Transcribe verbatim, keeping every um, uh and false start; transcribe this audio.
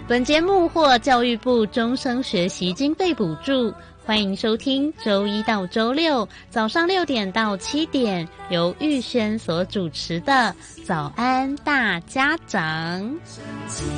本节目获教育部终生学习经费补助，欢迎收听周一到周六早上六点到七点由玉轩所主持的早安大家长。